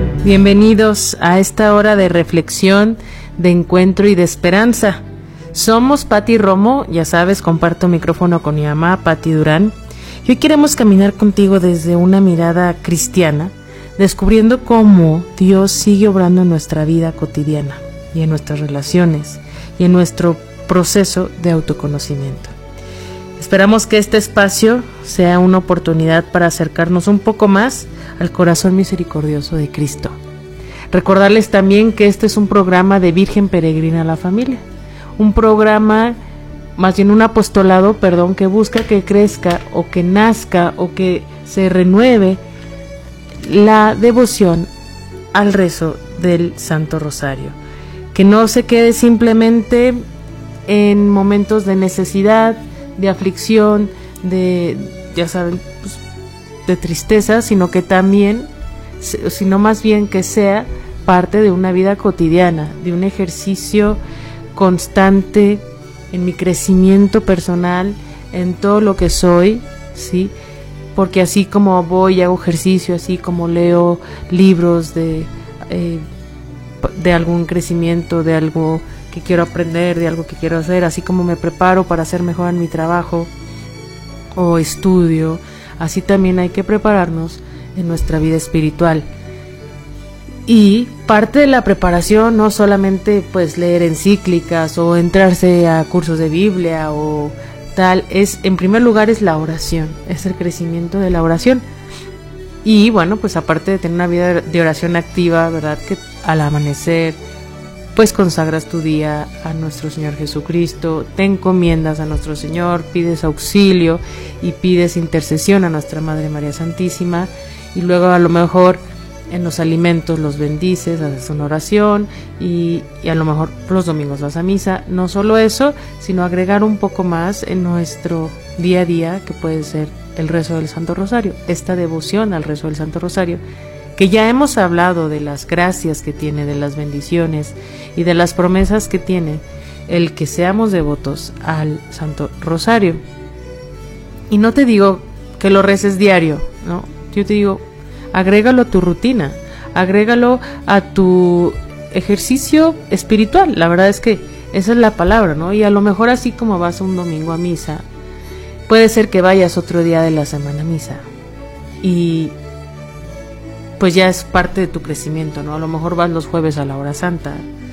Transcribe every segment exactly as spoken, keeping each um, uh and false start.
Bienvenidos a esta hora de reflexión, de encuentro y de esperanza. Somos Pati Romo, ya sabes, comparto micrófono con mi mamá, Pati Durán. Y hoy queremos caminar contigo desde una mirada cristiana, descubriendo cómo Dios sigue obrando en nuestra vida cotidiana y en nuestras relaciones y en nuestro proceso de autoconocimiento. Esperamos que este espacio sea una oportunidad para acercarnos un poco más al corazón misericordioso de Cristo. Recordarles también que este es un programa de Virgen Peregrina a la Familia, un programa, más bien un apostolado, perdón, que busca que crezca o que nazca o que se renueve la devoción al rezo del Santo Rosario, que no se quede simplemente en momentos de necesidad, de aflicción, de, ya saben, pues, de tristeza, sino que también, sino más bien que sea parte de una vida cotidiana, de un ejercicio constante en mi crecimiento personal, en todo lo que soy, ¿sí? Porque así como voy y hago ejercicio, así como leo libros de, eh, de algún crecimiento, de algo que quiero aprender, de algo que quiero hacer, así como me preparo para ser mejor en mi trabajo o estudio, así también hay que prepararnos en nuestra vida espiritual. Y parte de la preparación no solamente pues leer encíclicas o entrarse a cursos de Biblia o tal, es en primer lugar es la oración, es el crecimiento de la oración. Y bueno, pues aparte de tener una vida de oración activa, ¿verdad? Que al amanecer pues consagras tu día a nuestro Señor Jesucristo, te encomiendas a nuestro Señor, pides auxilio y pides intercesión a nuestra Madre María Santísima, y luego a lo mejor en los alimentos los bendices, haces una oración y, y a lo mejor los domingos vas a misa. No solo eso, sino agregar un poco más en nuestro día a día, que puede ser el rezo del Santo Rosario, esta devoción al rezo del Santo Rosario, que ya hemos hablado de las gracias que tiene, de las bendiciones y de las promesas que tiene el que seamos devotos al Santo Rosario. Y no te digo que lo reces diario, ¿no? Yo te digo, agrégalo a tu rutina, agrégalo a tu ejercicio espiritual. La verdad es que esa es la palabra, ¿no? Y a lo mejor así como vas un domingo a misa, puede ser que vayas otro día de la semana a misa y pues ya es parte de tu crecimiento, ¿no? A lo mejor vas los jueves a la hora santa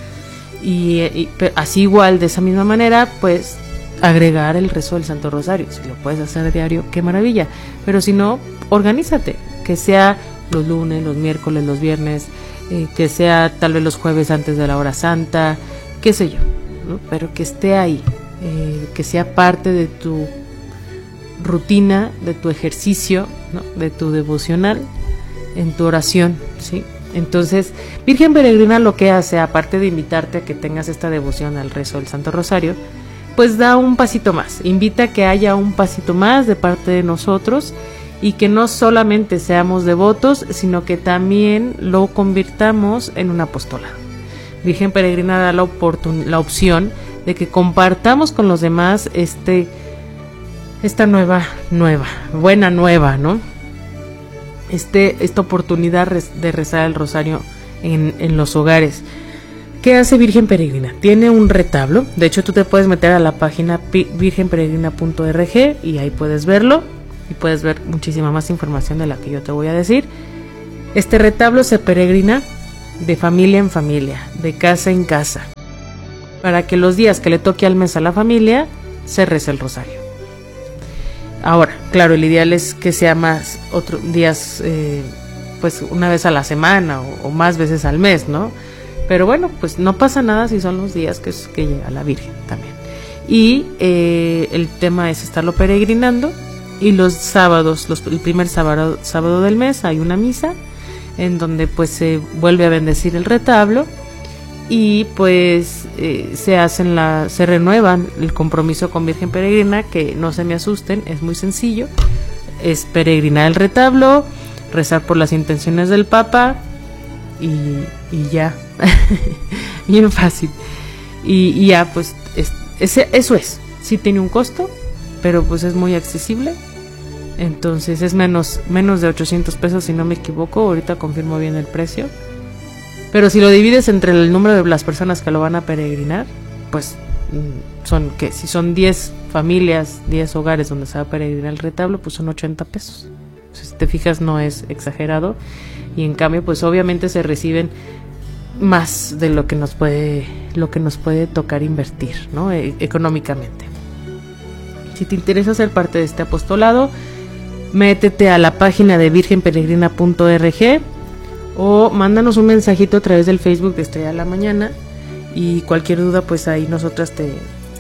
y, y así igual, de esa misma manera, pues agregar el rezo del Santo Rosario. Si lo puedes hacer diario, qué maravilla, pero si no, organízate, que sea los lunes, los miércoles, los viernes, eh, que sea tal vez los jueves antes de la hora santa, qué sé yo, ¿no? Pero que esté ahí, eh, que sea parte de tu rutina, de tu ejercicio, ¿no? De tu devocional, en tu oración, ¿sí? Entonces, Virgen Peregrina lo que hace, aparte de invitarte a que tengas esta devoción al rezo del Santo Rosario, pues da un pasito más, invita a que haya un pasito más de parte de nosotros y que no solamente seamos devotos, sino que también lo convirtamos en un apostolado. Virgen Peregrina da la, oportun- la opción de que compartamos con los demás este, esta nueva, nueva, buena nueva, ¿no? Este, esta oportunidad de rezar el rosario en, en los hogares. ¿Qué hace Virgen Peregrina? Tiene un retablo. De hecho, tú te puedes meter a la página virgen peregrina punto org y ahí puedes verlo y puedes ver muchísima más información de la que yo te voy a decir. Este retablo se peregrina de familia en familia, de casa en casa, para que los días que le toque al mes a la familia se rece el rosario. Ahora, claro, el ideal es que sea más otros días, eh, pues una vez a la semana o, o más veces al mes, ¿no? Pero bueno, pues no pasa nada si son los días que, que llega la Virgen también. Y eh, el tema es estarlo peregrinando, y los sábados, los, el primer sábado, sábado del mes hay una misa en donde pues se vuelve a bendecir el retablo y pues eh, se hacen la, se renuevan el compromiso con Virgen Peregrina, que no se me asusten, es muy sencillo, es peregrinar el retablo, rezar por las intenciones del Papa y, y ya, bien fácil, y, y ya pues es, es, eso es, sí tiene un costo, pero pues es muy accesible Entonces es menos, menos de ochocientos pesos si no me equivoco, ahorita confirmo bien el precio. Pero si lo divides entre el número de las personas que lo van a peregrinar, pues son que si son diez familias, diez hogares donde se va a peregrinar el retablo, pues son ochenta pesos. Si te fijas, no es exagerado, y en cambio pues obviamente se reciben más de lo que nos puede lo que nos puede tocar invertir, ¿no? E- económicamente. Si te interesa ser parte de este apostolado, métete a la página de virgen peregrina punto org o mándanos un mensajito a través del Facebook de Estrella de la Mañana, y cualquier duda pues ahí nosotras te,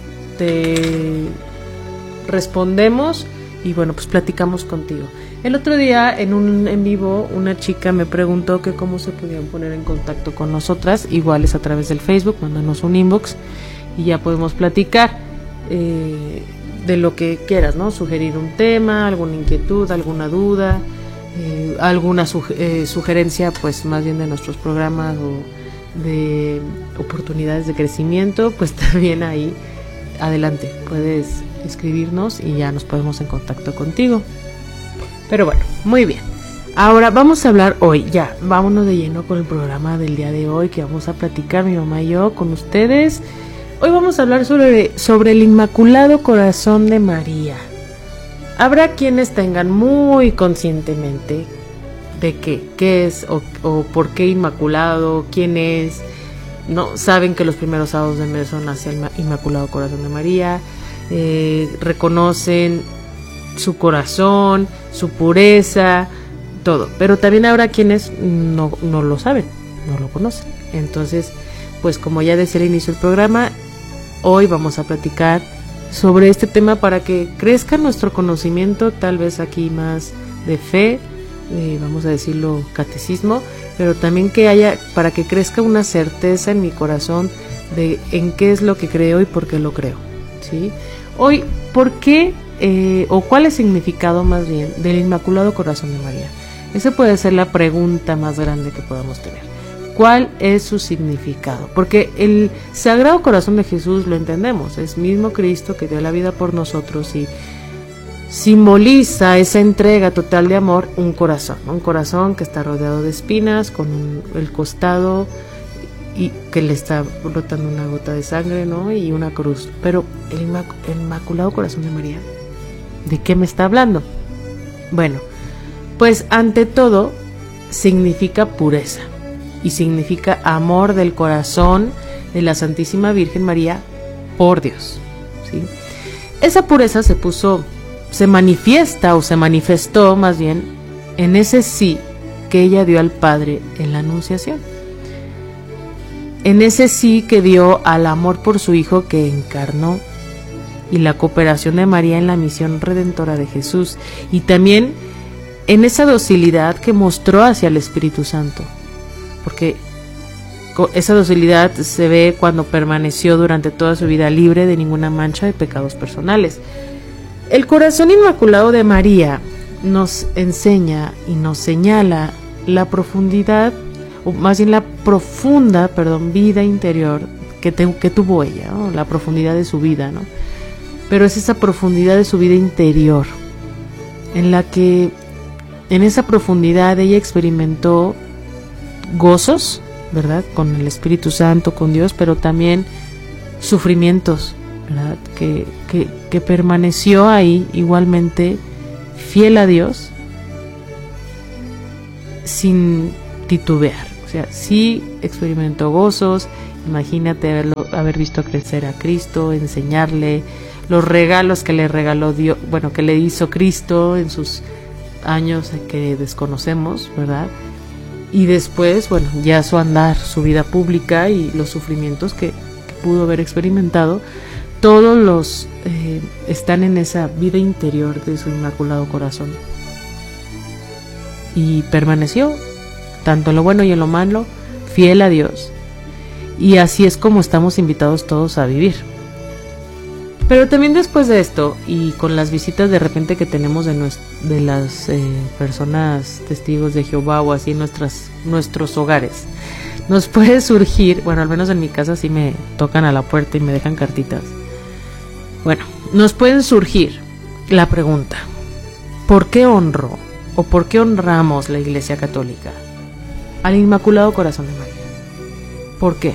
te respondemos y bueno, pues platicamos contigo. El otro día en un en vivo una chica me preguntó que cómo se podían poner en contacto con nosotras, igual es a través del Facebook, mándanos un inbox y ya podemos platicar eh, de lo que quieras, ¿no? Sugerir un tema, alguna inquietud, alguna duda, eh, alguna suge- eh, sugerencia pues más bien de nuestros programas o de oportunidades de crecimiento, pues también ahí adelante puedes escribirnos y ya nos ponemos en contacto contigo. Pero bueno, muy bien, ahora vamos a hablar hoy, ya vámonos de lleno con el programa del día de hoy, que vamos a platicar mi mamá y yo con ustedes. Hoy vamos a hablar sobre, sobre el Inmaculado Corazón de María. Habrá quienes tengan muy conscientemente de qué, qué es o, o por qué Inmaculado, quién es, no saben que los primeros sábados del mes son hacia el Inmaculado Corazón de María, eh, reconocen su corazón, su pureza, todo, pero también habrá quienes no, no lo saben, no lo conocen. Entonces, pues como ya decía al inicio del programa, hoy vamos a platicar sobre este tema para que crezca nuestro conocimiento, tal vez aquí más de fe, Eh, vamos a decirlo catecismo, pero también que haya, para que crezca una certeza en mi corazón de en qué es lo que creo y por qué lo creo, ¿sí? Hoy, ¿por qué eh, o cuál es el significado más bien del Inmaculado Corazón de María? Esa puede ser la pregunta más grande que podamos tener. ¿Cuál es su significado? Porque el Sagrado Corazón de Jesús lo entendemos, es mismo Cristo que dio la vida por nosotros y simboliza esa entrega total de amor, un corazón, un corazón que está rodeado de espinas, con un, el costado y que le está brotando una gota de sangre, ¿no? Y una cruz. Pero el, Inmac- el Inmaculado Corazón de María, ¿de qué me está hablando? Bueno, pues ante todo significa pureza y significa amor del corazón de la Santísima Virgen María por Dios, ¿sí? Esa pureza se puso se manifiesta o se manifestó más bien en ese sí que ella dio al Padre en la Anunciación, en ese sí que dio al amor por su Hijo que encarnó y la cooperación de María en la misión redentora de Jesús, y también en esa docilidad que mostró hacia el Espíritu Santo, porque esa docilidad se ve cuando permaneció durante toda su vida libre de ninguna mancha de pecados personales. El corazón inmaculado de María nos enseña y nos señala la profundidad, o más bien la profunda, perdón, vida interior que, te, que tuvo ella, ¿no? La profundidad de su vida, ¿no? Pero es esa profundidad de su vida interior, en la que, en esa profundidad ella experimentó gozos, ¿verdad? Con el Espíritu Santo, con Dios, pero también sufrimientos, ¿verdad? Que, que, que permaneció ahí igualmente fiel a Dios sin titubear. O sea, sí experimentó gozos. Imagínate haberlo, haber visto crecer a Cristo, enseñarle los regalos que le regaló Dios, bueno, que le hizo Cristo en sus años que desconocemos, ¿verdad? Y después, bueno, ya su andar, su vida pública y los sufrimientos que, que pudo haber experimentado, todos los eh, están en esa vida interior de su Inmaculado Corazón. Y permaneció, tanto en lo bueno y en lo malo, fiel a Dios. Y así es como estamos invitados todos a vivir. Pero también después de esto, y con las visitas de repente que tenemos de, nues- de las eh, personas testigos de Jehová o así en nuestras, nuestros hogares, nos puede surgir, bueno, al menos en mi casa sí me tocan a la puerta y me dejan cartitas. Bueno, nos pueden surgir la pregunta: ¿por qué honro o por qué honramos la Iglesia Católica al Inmaculado Corazón de María? ¿Por qué?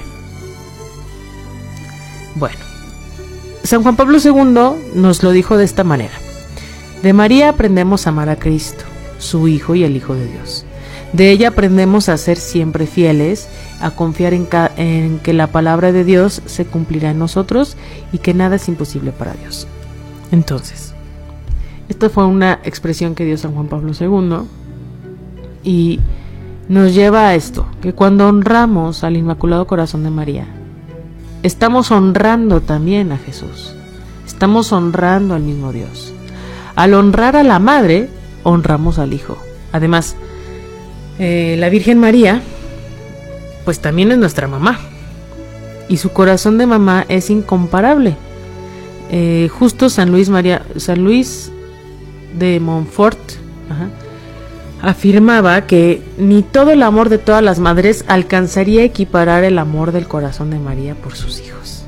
Bueno, San Juan Pablo segundo nos lo dijo de esta manera: de María aprendemos a amar a Cristo, su Hijo y el Hijo de Dios. De ella aprendemos a ser siempre fieles, a confiar en, en que la palabra de Dios se cumplirá en nosotros y que nada es imposible para Dios. Entonces, esta fue una expresión que dio San Juan Pablo segundo y nos lleva a esto, que cuando honramos al Inmaculado Corazón de María, estamos honrando también a Jesús, estamos honrando al mismo Dios. Al honrar a la Madre, honramos al Hijo. Además, eh, la Virgen María, pues también es nuestra mamá, y su corazón de mamá es incomparable. Eh, justo San Luis María, San Luis de Montfort, ajá, afirmaba que ni todo el amor de todas las madres alcanzaría a equiparar el amor del corazón de María por sus hijos.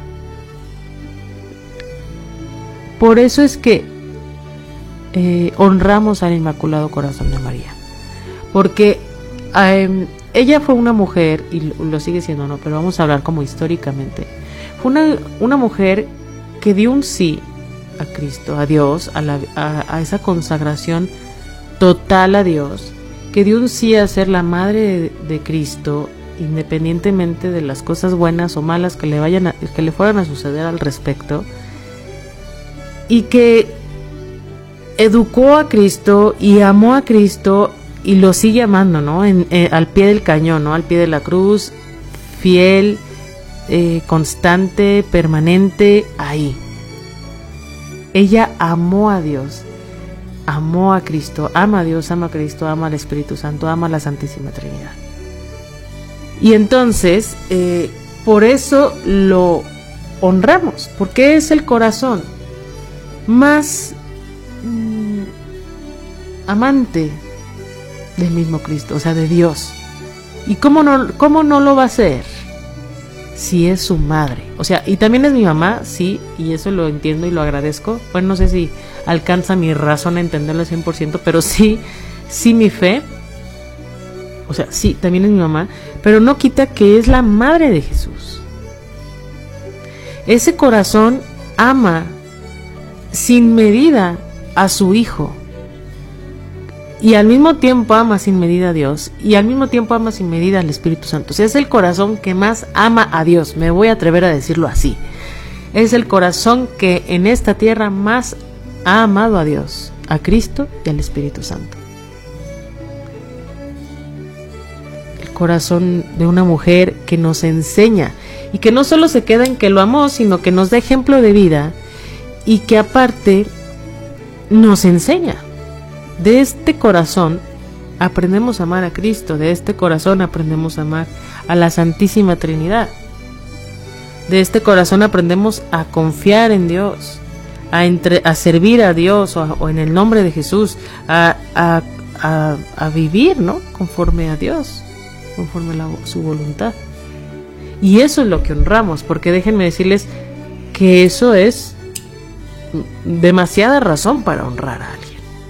Por eso es que eh, honramos al Inmaculado Corazón de María, porque eh, ella fue una mujer, y lo sigue siendo, no, pero vamos a hablar como históricamente, fue una, una mujer que dio un sí a Cristo, a Dios, a, la, a, a esa consagración total a Dios, que dio un sí a ser la madre de, de Cristo, independientemente de las cosas buenas o malas que le vayan a, que le fueran a suceder al respecto, y que educó a Cristo y amó a Cristo y lo sigue amando, ¿no? En, eh, al pie del cañón, ¿no? Al pie de la cruz, fiel, eh, constante, permanente, ahí. Ella amó a Dios, amó a Cristo, ama a Dios, ama a Cristo, ama al Espíritu Santo, ama a la Santísima Trinidad. Y entonces, eh, por eso lo honramos, porque es el corazón más mmm, amante del mismo Cristo, o sea, de Dios. ¿Y cómo no, cómo no lo va a hacer? Si es su madre, o sea, y también es mi mamá, sí, y eso lo entiendo y lo agradezco. Bueno, no sé si alcanza mi razón a entenderlo al cien por ciento, pero sí, sí mi fe, o sea, sí, también es mi mamá, pero no quita que es la madre de Jesús. Ese corazón ama sin medida a su Hijo, y al mismo tiempo ama sin medida a Dios, y al mismo tiempo ama sin medida al Espíritu Santo. O sea, es el corazón que más ama a Dios, me voy a atrever a decirlo así. Es el corazón que en esta tierra más ha amado a Dios, a Cristo y al Espíritu Santo. El corazón de una mujer que nos enseña, y que no solo se queda en que lo amó, sino que nos da ejemplo de vida, y que aparte nos enseña. De este corazón aprendemos a amar a Cristo, de este corazón aprendemos a amar a la Santísima Trinidad. De este corazón aprendemos a confiar en Dios, a, entre, a servir a Dios o, o en el nombre de Jesús, a, a, a, a vivir, ¿no? Conforme a Dios, conforme a la, su voluntad. Y eso es lo que honramos, porque déjenme decirles que eso es demasiada razón para honrar a alguien.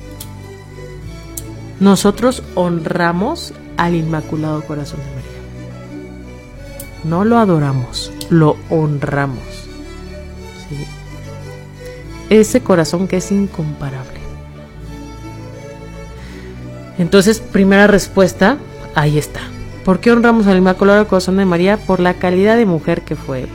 Nosotros honramos al Inmaculado Corazón de María. No lo adoramos, lo honramos. ¿Sí? Ese corazón que es incomparable. Entonces, primera respuesta, ahí está. ¿Por qué honramos al Inmaculado Corazón de María? Por la calidad de mujer que fue.